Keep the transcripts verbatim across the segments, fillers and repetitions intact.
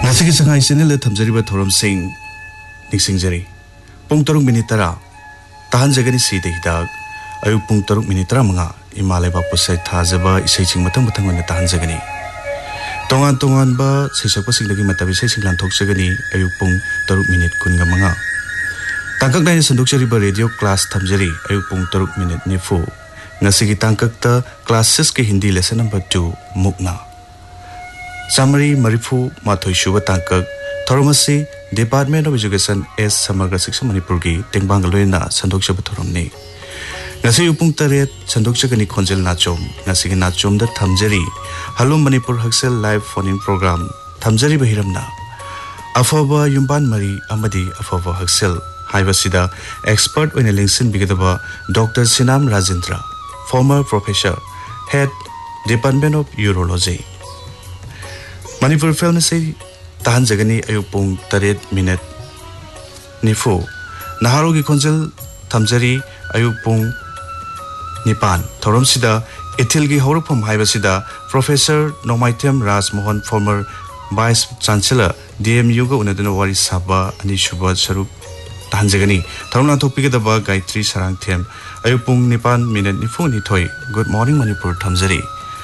Ngasigi sangai sinile thamjariba thoram sing ningsingjari pung taruk minit tara tahan jagani si de hidak ayuk pung taruk minit tara manga imalai ba pusai thajaba isai ching matang matang ona tahan jagani tongan tongan ba sesakpa singlagi matabi sai singlan thok jagani ayuk pung taruk minit kunga manga tangkak nai sanduk jari ba radio class thamjari ayuk pung taruk minit nifu ngasigi tangkak ta classes ke hindi lesson number two mukna Summary Marifu Mathoi Shuba Tangkak Thoromasi Department of Education S Samagra Shiksha Manipur gi Tengbangalorina Sandok Shaba Thoromni Ngasi upung taret Sandok Shagani Khonjel Nachom Ngasi Nachom da Thamjari Hello Manipur Haksel live phone program Thamjari Bahiramna Afaba Yumban Mari Amadi Afaba Haksel Haibasida expert oina lingsin bigadaba Doctor Sinam Rajendra former professor head Department of Urology Manipur film say tahan jagani ayupung taret minute nifu naharogi konjel thamjari ayupung nipan thorom sida ethilgi horupam haibasida Professor Nomaitem Raj Mohan former Vice Chancellor D M U ga unadana wari saba ani shubha sarup tahan jagani thoromna thokpige daba Gayatri Sarangthem ayupung nipan minute nifu ni thoi Good morning Manipur thamjari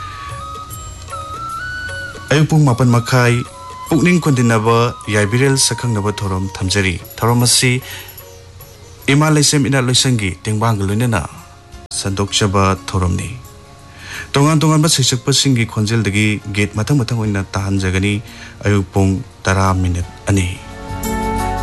Ayupung mapan makai pukning kondinaba yaibirel sakang naba thorom thamjari thoromasi imalaisem ina loisangi tengbangalunena sandok chaba thoromni tongan tongan ba sisakpa singi khonjel dagi gate matang matang oina tahan jagani ayupung tara minute ani